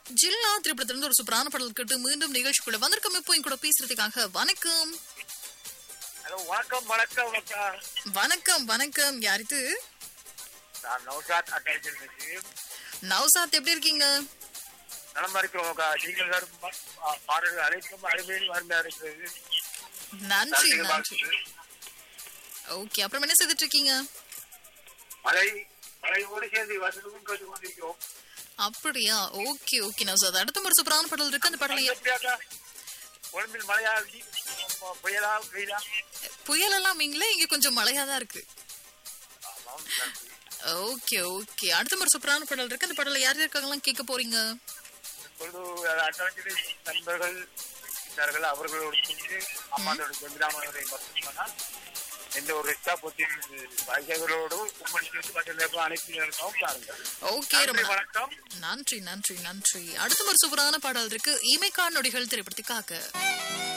ஜில்லா திரைப்படத்திலிருந்து ஒரு சூப்பரான பாடல் கேட்டு மீண்டும் நிகழ்ச்சிக்குள்ள வந்திருக்கோம். இப்போ என் கூட பேசுறதுக்காக வணக்கம். ஹலோ வணக்கம் வணக்கம் அக்கா. வணக்கம் வணக்கம். யார் இது? நான் நௌசாத் அட்டாச்சல் பேசுகிறேன். நௌசாத், எப்படி இருக்கீங்க? நலமா இருக்கிறோம் அக்கா. நீங்கள் பாடல்கள் அனைத்தும் அருமையில் வருந்தா இருக்கிறது. நன்றி நன்றி. ஓகே, அப்புறம் என்ன செய்துட்டு இருக்கீங்க? மழையோடு சேர்ந்து வசனமும் கேட்டுக் கொண்டிருக்கிறோம். அப்படியா? Okay okay Naushad. அடுத்த ஒரு சூப்பரான பாடல் இருக்கு. அந்த பாடல் உடம்பில் மழையா புயலா வெயிலா? புயல் எல்லாம் இங்க இங்க கொஞ்சம் மழையா தான் இருக்கு. ஆமாம். Okay okay. அடுத்த ஒரு சூப்பரான பாடல் இருக்கு. அந்த பாடல யார் இருக்காங்கலாம் கேட்க போறீங்க? இப்பொழுது அட்டாச்சல் நண்பர்கள் இருக்கிறார்கள். அவர்களோடு சென்று அம்மாவோட ஜெமிதாமனோட மட்டும் எந்த ஒரு வாய்களோடு அனைத்து பாருங்கள். ஓகே, வணக்கம். நன்றி நன்றி நன்றி. அடுத்த ஒரு சூப்பரான பாடல் இருக்கு. இமைக்கான் நொடிகள் திரைப்படத்துக்காக.